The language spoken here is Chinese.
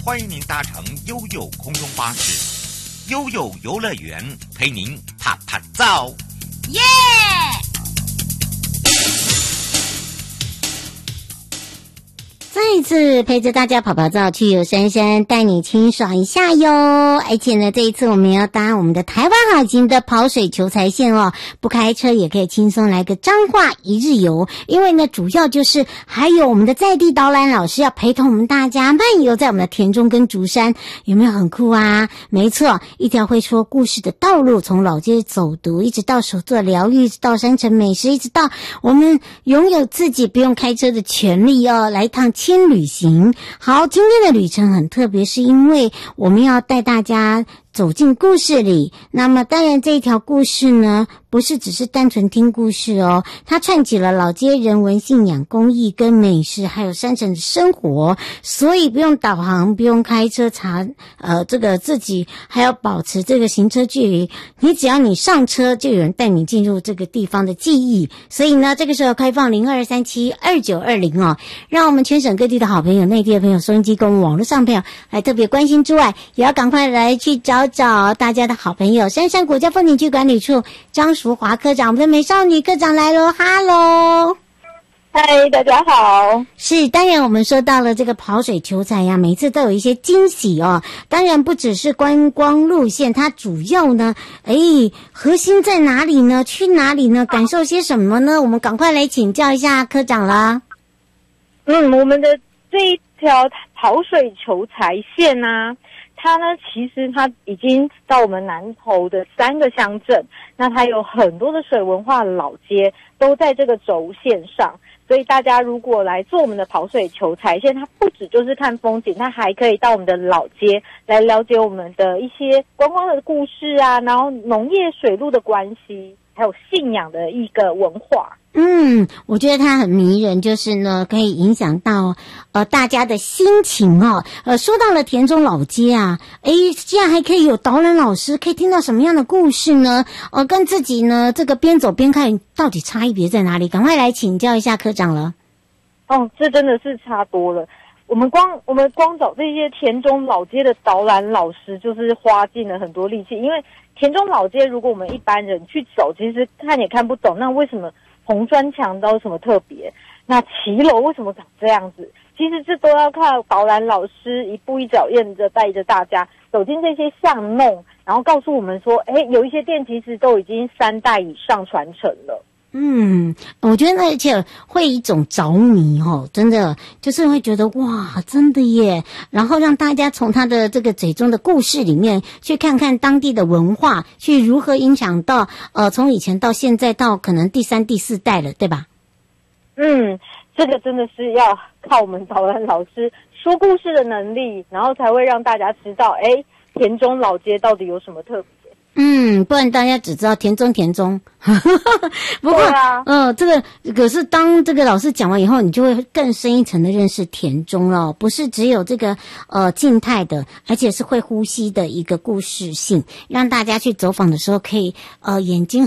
欢迎您搭乘悠悠空中巴士，悠悠游乐园陪您啪啪照， 耶！再一次陪着大家跑跑照，去游山山，带你清爽一下哟。而且呢，这一次我们要搭我们的台湾好行的跑水求财线哦，不开车也可以轻松来个彰化一日游。因为呢，主要就是还有我们的在地导览老师要陪同我们大家漫游在我们的田中跟竹山，有没有很酷啊？没错，一条会说故事的道路，从老街走读，一直到手作疗愈，一直到山城美食，一直到我们拥有自己不用开车的权利哦，来一趟轻旅行。好，今天的旅程很特别，是因为我们要带大家走进故事里。那么当然这一条故事呢，不是只是单纯听故事哦，它串起了老街人文信仰、公益跟美食，还有山城的生活，所以不用导航，不用开车查这个自己还要保持这个行车距离，你只要你上车就有人带你进入这个地方的记忆。所以呢，这个时候开放02372920哦，让我们全省各地的好朋友、内地的朋友、收音机跟我们网络上朋友来特别关心之外，也要赶快来去找大家的好朋友山山国家风景区管理处张淑华科长，我们的美少女科长来咯，哈喽。 嗨，大家好。 是，当然我们说到了这个跑水求财呀，每次都有一些惊喜哦。当然不只是观光路线，它主要呢，核心在哪里呢？去哪里呢？感受些什么呢？我们赶快来请教一下科长啦。 我们的这一条跑水求财线啊，它呢其实它已经到我们南投的3个乡镇，那它有很多的水文化老街都在这个轴线上，所以大家如果来做我们的跑水求财线，它不只就是看风景，它还可以到我们的老街来了解我们的一些观光的故事啊，然后农业水路的关系，还有信仰的一个文化。 我觉得它很迷人，就是呢可以影响到大家的心情哦。说到了田中老街啊，竟然还可以有导览老师，可以听到什么样的故事呢？跟自己呢这个边走边看，到底差异别在哪里？赶快来请教一下科长了。 这真的是差多了。我们光找这些田中老街的导览老师，就是花尽了很多力气。因为田中老街，如果我们一般人去走，其实看也看不懂。那为什么红砖墙都有什么特别？那骑楼为什么长这样子？其实这都要靠导览老师一步一脚印的带着大家走进这些巷弄，然后告诉我们说，有一些店其实都已经3代以上传承了。 我觉得而且会一种着迷真的就是会觉得哇，真的耶，然后让大家从他的这个嘴中的故事里面去看看当地的文化，去如何影响到从以前到现在到可能第3、第4代了，对吧？ 这个真的是要靠我们导览老师说故事的能力，然后才会让大家知道田中老街到底有什么特别。 不然大家只知道田中。不过这个可是当这个老师讲完以后，你就会更深一层的认识田中了，不是只有这个静态的，而且是会呼吸的一个故事性，让大家去走访的时候可以眼睛